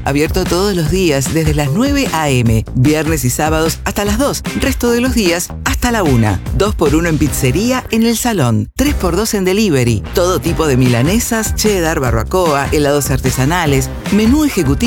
Abierto todos los días desde las 9 a.m., viernes y sábados hasta las 2, resto de los días hasta la 1. 2x1 en pizzería en el salón, 3x2 en delivery, todo tipo de milanesas, cheddar, barbacoa, helados artesanales, menú ejecutivo